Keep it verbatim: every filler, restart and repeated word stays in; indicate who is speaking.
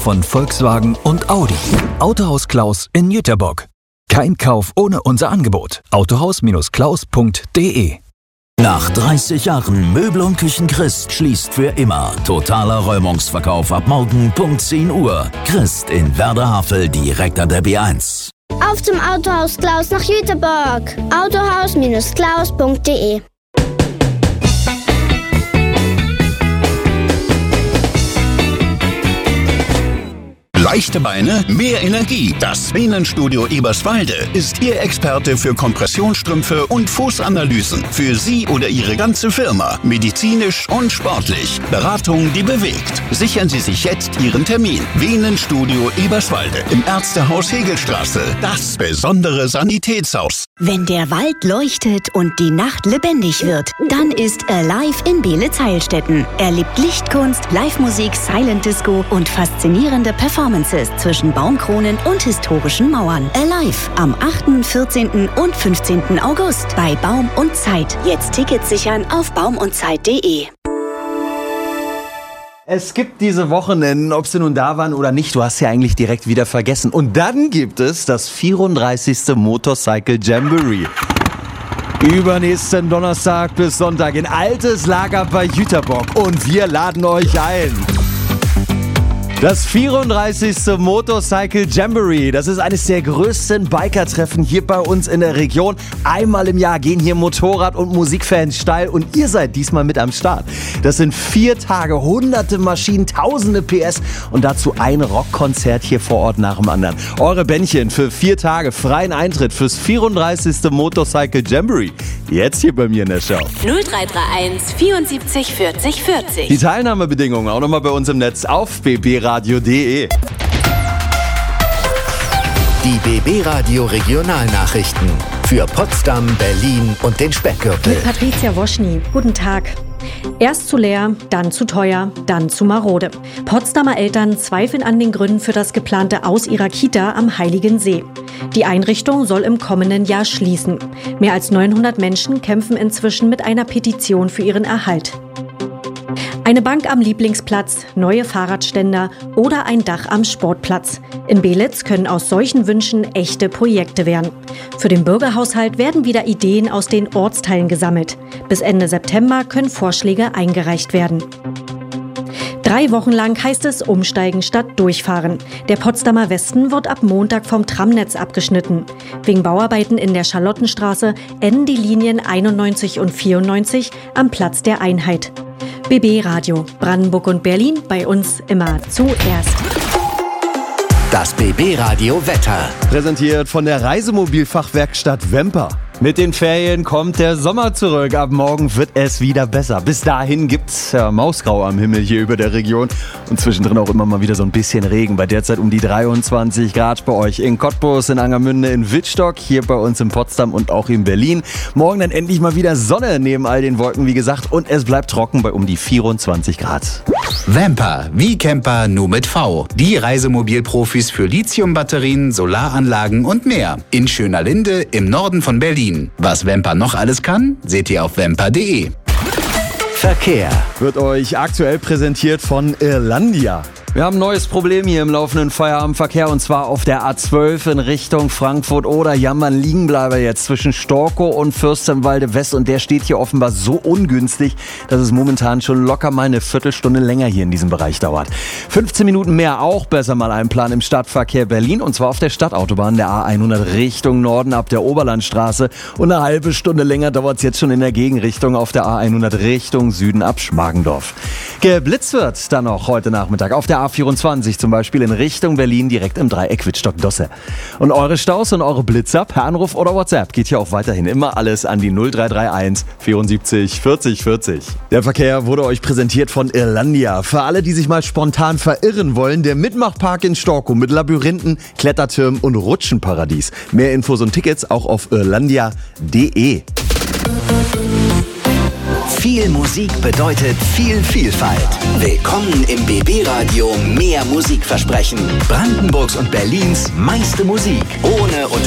Speaker 1: von Volkswagen und Audi. Autohaus Klaus in Jüterbock. Kein Kauf ohne unser Angebot. autohaus Klaus punkt de.
Speaker 2: Nach dreißig Jahren Möbel und Küchen Christ schließt für immer. Totaler Räumungsverkauf ab morgen Punkt zehn Uhr. Christ in Werder-Havel direkt an der B eins.
Speaker 3: Auf zum Autohaus Klaus nach Jüterbock. autohaus Klaus punkt de.
Speaker 4: Leichte Beine, mehr Energie. Das Venenstudio Eberswalde ist Ihr Experte für Kompressionsstrümpfe und Fußanalysen. Für Sie oder Ihre ganze Firma. Medizinisch und sportlich. Beratung, die bewegt. Sichern Sie sich jetzt Ihren Termin. Venenstudio Eberswalde im Ärztehaus Hegelstraße. Das besondere Sanitätshaus.
Speaker 5: Wenn der Wald leuchtet und die Nacht lebendig wird, dann ist Alive in Beelitz-Heilstätten. Erlebt Lichtkunst, Live-Musik, Silent Disco und faszinierende Performances zwischen Baumkronen und historischen Mauern. Alive am achten, vierzehnten und fünfzehnten August bei Baum und Zeit. Jetzt Tickets sichern auf baum und zeit punkt de.
Speaker 6: Es gibt diese Wochenenden, ob sie nun da waren oder nicht, du hast ja eigentlich direkt wieder vergessen. Und dann gibt es das vierunddreißigste Motorcycle Jamboree. Übernächsten Donnerstag bis Sonntag in Altes Lager bei Jüterbock. Und wir laden euch ein. Das vierunddreißigste Motorcycle Jamboree, das ist eines der größten Biker-Treffen hier bei uns in der Region. Einmal im Jahr gehen hier Motorrad- und Musikfans steil und ihr seid diesmal mit am Start. Das sind vier Tage, hunderte Maschinen, tausende P S und dazu ein Rockkonzert hier vor Ort nach dem anderen. Eure Bändchen für vier Tage, freien Eintritt fürs vierunddreißigste Motorcycle Jamboree. Jetzt hier bei mir in der Show.
Speaker 7: null drei drei eins vierundsiebzig vierzig vierzig.
Speaker 6: Die Teilnahmebedingungen auch nochmal bei uns im Netz auf b b radio punkt de.
Speaker 2: Die B B Radio Regionalnachrichten für Potsdam, Berlin und den Speckgürtel.
Speaker 8: Mit Patricia Woschny. Guten Tag. Erst zu leer, dann zu teuer, dann zu marode. Potsdamer Eltern zweifeln an den Gründen für das geplante Aus ihrer Kita am Heiligen See. Die Einrichtung soll im kommenden Jahr schließen. Mehr als neunhundert Menschen kämpfen inzwischen mit einer Petition für ihren Erhalt. Eine Bank am Lieblingsplatz, neue Fahrradständer oder ein Dach am Sportplatz. In Beelitz können aus solchen Wünschen echte Projekte werden. Für den Bürgerhaushalt werden wieder Ideen aus den Ortsteilen gesammelt. Bis Ende September können Vorschläge eingereicht werden. Drei Wochen lang heißt es Umsteigen statt Durchfahren. Der Potsdamer Westen wird ab Montag vom Tramnetz abgeschnitten. Wegen Bauarbeiten in der Charlottenstraße enden die Linien einundneunzig und vierundneunzig am Platz der Einheit. B B Radio, Brandenburg und Berlin, bei uns immer zuerst.
Speaker 2: Das B B Radio Wetter.
Speaker 6: Präsentiert von der Reisemobilfachwerkstatt Wemper. Mit den Ferien kommt der Sommer zurück. Ab morgen wird es wieder besser. Bis dahin gibt's ja Mausgrau am Himmel hier über der Region. Und zwischendrin auch immer mal wieder so ein bisschen Regen. Bei derzeit um die dreiundzwanzig Grad bei euch in Cottbus, in Angermünde, in Wittstock, hier bei uns in Potsdam und auch in Berlin. Morgen dann endlich mal wieder Sonne neben all den Wolken, wie gesagt. Und es bleibt trocken bei um die vierundzwanzig Grad.
Speaker 9: Vamper, wie Camper, nur mit V. Die Reisemobilprofis für Lithiumbatterien, Solaranlagen und mehr. In Schönerlinde im Norden von Berlin. Was Vamper noch alles kann, seht ihr auf vamper punkt de.
Speaker 2: Verkehr
Speaker 6: wird euch aktuell präsentiert von Irlandia. Wir haben ein neues Problem hier im laufenden Feierabendverkehr und zwar auf der A zwölf in Richtung Frankfurt oder Jammern Liegenbleiber jetzt zwischen Storkow und Fürstenwalde West und der steht hier offenbar so ungünstig, dass es momentan schon locker mal eine Viertelstunde länger hier in diesem Bereich dauert. fünfzehn Minuten mehr auch besser mal einplanen im Stadtverkehr Berlin und zwar auf der Stadtautobahn der A hundert Richtung Norden ab der Oberlandstraße und eine halbe Stunde länger dauert es jetzt schon in der Gegenrichtung auf der A hundert Richtung Süden ab Schmargendorf. Geblitzt wird dann noch heute Nachmittag auf der A vierundzwanzig zum Beispiel in Richtung Berlin direkt im Dreieck Wittstock-Dosse. Und eure Staus und eure Blitzer per Anruf oder WhatsApp geht hier auch weiterhin immer alles an die null drei drei eins vierundsiebzig vierzig vierzig. Der Verkehr wurde euch präsentiert von Irlandia. Für alle, die sich mal spontan verirren wollen, der Mitmachpark in Storkow mit Labyrinthen, Klettertürmen und Rutschenparadies. Mehr Infos und Tickets auch auf irlandia punkt de.
Speaker 2: Viel Musik bedeutet viel Vielfalt. Willkommen im B B Radio Mehr Musikversprechen. Brandenburgs und Berlins meiste Musik. Ohne